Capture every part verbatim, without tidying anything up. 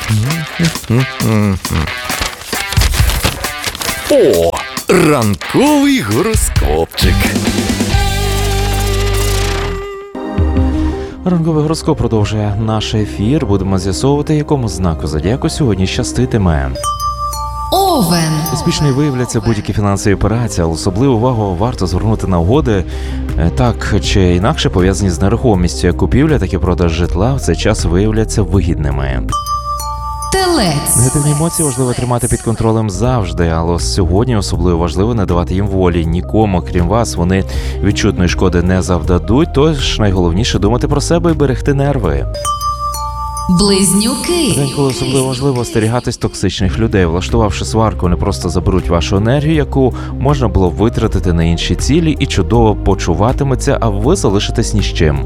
О, ранковий гороскопчик. Ранковий гороскоп продовжує наш ефір. Будемо з'ясовувати, якому знаку зодіаку сьогодні щаститиме. Овен. Успішно виявляться будь-які фінансові операції, але особливу увагу варто звернути на угоди, так чи інакше пов'язані з нерухомістю. Як купівля, так і продаж житла в цей час виявляться вигідними. Телець. Негативні емоції важливо тримати під контролем завжди, але сьогодні особливо важливо не давати їм волі. Нікому, крім вас, вони відчутної шкоди не завдадуть, тож найголовніше думати про себе і берегти нерви. Близнюки. День, коли особливо важливо остерігатись токсичних людей. Влаштувавши сварку, вони просто заберуть вашу енергію, яку можна було б витратити на інші цілі, і чудово почуватиметься, а ви залишитесь ні з чим.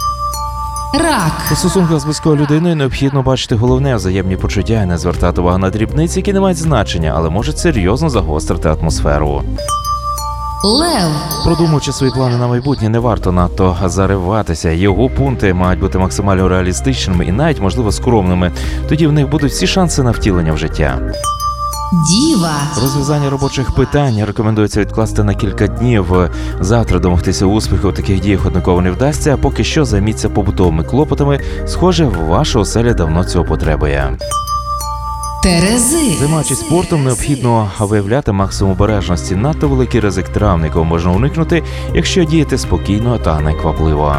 Рак. У стосунках з близькою людиною необхідно бачити головне – взаємні почуття і не звертати увагу на дрібниці, які не мають значення, але можуть серйозно загострити атмосферу. Лев. Продумуючи свої плани на майбутнє, не варто надто зариватися. Його пункти мають бути максимально реалістичними і навіть, можливо, скромними. Тоді в них будуть всі шанси на втілення в життя. Діва. Розв'язання робочих питань рекомендується відкласти на кілька днів. Завтра домогтися успіху в таких діях однаково не вдасться, а поки що займіться побутовими клопотами. Схоже, ваша оселя давно цього потребує. Терези. Займаючись спортом, необхідно виявляти максимум обережності. Надто великий ризик травм, якого можна уникнути, якщо діяти спокійно та неквапливо.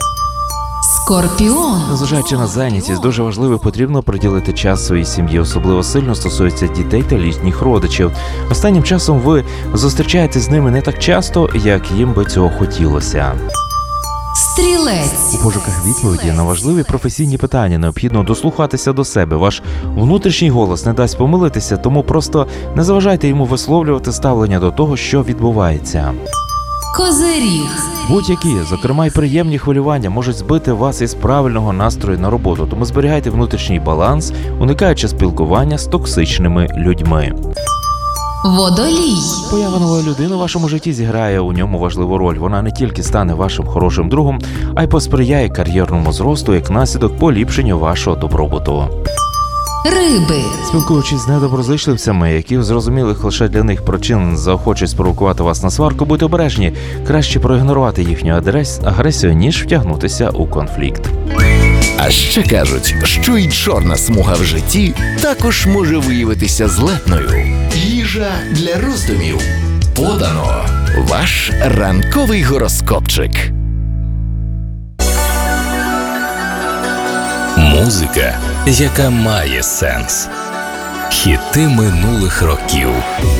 Скорпіон. Незважаючи на зайнятість, дуже важливо і потрібно приділити час своїй сім'ї. Особливо сильно стосується дітей та літніх родичів. Останнім часом ви зустрічаєтесь з ними не так часто, як їм би цього хотілося. Стрілець. У пошуках відповіді на важливі професійні питання необхідно дослухатися до себе. Ваш внутрішній голос не дасть помилитися, тому просто не заважайте йому висловлювати ставлення до того, що відбувається. Козиріг. Будь-які, зокрема й приємні хвилювання, можуть збити вас із правильного настрою на роботу, тому зберігайте внутрішній баланс, уникаючи спілкування з токсичними людьми. Водолій. Поява нової людини у вашому житті зіграє у ньому важливу роль. Вона не тільки стане вашим хорошим другом, а й посприяє кар'єрному зросту як наслідок поліпшення вашого добробуту. Риби. Спілкуючись з недоброзичливцями, які зрозумілих лише для них причин заохочуть спровокувати вас на сварку, будьте обережні. Краще проігнорувати їхню агресію, ніж втягнутися у конфлікт. А ще кажуть, що і чорна смуга в житті також може виявитися злетною. Їжа для роздумів. Подано. Ваш ранковий гороскопчик. Музика, яка має сенс. Хіти минулих років.